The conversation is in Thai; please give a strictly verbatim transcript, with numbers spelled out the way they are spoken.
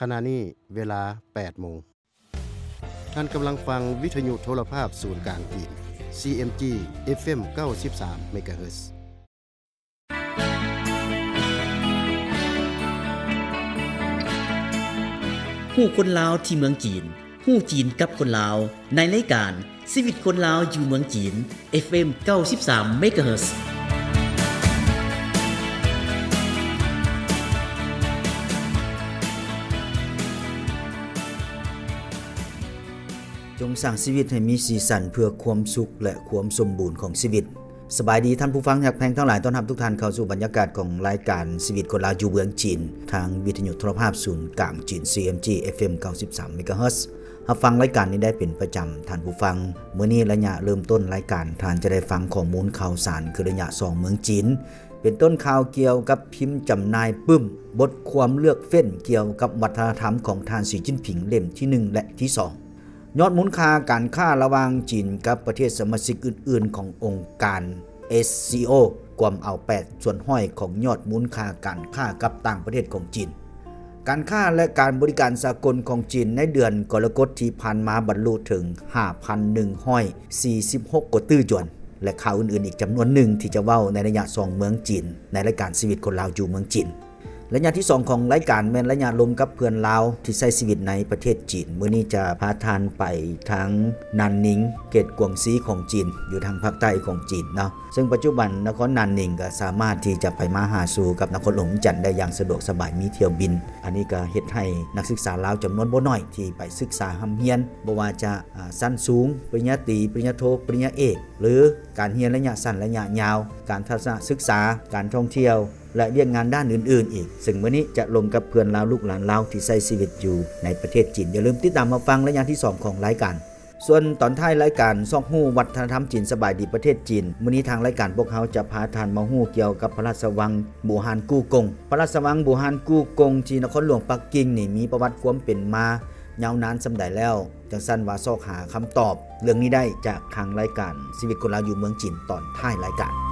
ขณะนี้เวลา แปดโมงท่านกำลังฟังวิทยุโทรภาพศูนย์กลางจีน ซี เอ็ม จี เอฟ เอ็ม เก้าสิบสาม เมกะเฮิรตซ์ฮู้คนลาวที่เมืองจีนฮู้จีนกับคนลาวในรายการชีวิตคนลาวอยู่เมืองจีน เอฟ เอ็ม เก้าสิบสาม เมกะเฮิรตซ์จงสร้างชีวิตให้มีสีสันเพื่อความสุขและความสมบูรณ์ของชีวิตสบายดีท่านผู้ฟังรักแพงทั้งหลายต้อนรับทุกท่านเข้าสู่บรรยากาศของรายการชีวิตคนลาวอยู่เมืองจีนทางวิทยุโทรภาพศูนย์กลางจีน ซี เอ็ม จี เอฟ เอ็ม เก้าสิบสาม เมกะเฮิรตซ์รับฟังรายการนี้ได้เป็นประจำท่านผู้ฟังมื้อนี้ระยะเริ่มต้นรายการท่านจะได้ฟังข้อมูลข่าวสารคือระยะสองเมืองจีนเป็นต้นข่าวเกี่ยวกับพิมพ์จำหน่ายปึ้มบทความเลือกเฟ้นเกี่ยวกับวัฒนธรรมของท่านสีจิ้นผิงเล่มที่หนึ่งและที่สองยอดมูลค่าการค้าระหว่างจีนกับประเทศสมาชิกอื่นๆขององค์การ เอส ซี โอ กวมเอาแปดส่วนห้อยของยอดมูลค่าการค้ากับต่างประเทศของจีนการค้าและการบริการสากลของจีนในเดือนกรกฎาคมที่ผ่านมาบรรลุถึง ห้าพันหนึ่งร้อยสี่สิบหก กว่าตื้อจวนและข่าวอื่นๆอีกจำนวนหนึ่งที่จะเว้าในระยะสองเมืองจีนในรายการชีวิตคนลาวอยู่เมืองจีนระยะที่สองของรายการแม่นระยะลมกับเพื่อนลาวที่ใช้ชีวิตในประเทศจีนมื้อนี้จะพาทานไปทางนันนิงเขตกวางซีของจีนอยู่ทางภาคใต้ของจีนเนาะซึ่งปัจจุบันนครนันนิงก็สามารถที่จะไปมาหาสู่กับนครหลวงจันทน์ได้อย่างสะดวกสบายมีเที่ยวบินอันนี้ก็เฮ็ดให้นักศึกษาลาวจำนวนบ่น้อยที่ไปศึกษาหำเรียนบ่ว่าจะชั้นสูงปริญญาตรีปริญญาโทปริญญาเอกหรือการเรียนระยะสั้นระยะยาวการทัศนศึกษาการท่องเที่ยวและเรียนงานด้านอื่นๆอีกซึ่งมื้อนี้จะลงกับเพื่อนลาวลูกหลานลาวที่ใช้ชีวิตอยู่ในประเทศจีนอย่าลืมติดตามมาฟังระยะที่สองของรายการส่วนตอนท้ายรายการซอกฮู้วัฒนธรรมจีนสบายดีประเทศจีนมื้อนี้ทางรายการพวกเขาจะพาท่านมาฮู้เกี่ยวกับพระราชวังบูฮานกู่กงพระราชวังบูฮานกู่กงที่นครหลวงปักกิ่งนี่มีประวัติความเป็นมายาวนานส่ำใดแล้วจังซั่นว่าซอกหาคำตอบเรื่องนี้ได้จากทางรายการชีวิตคนลาวอยู่เมืองจีนตอนท้ายรายการ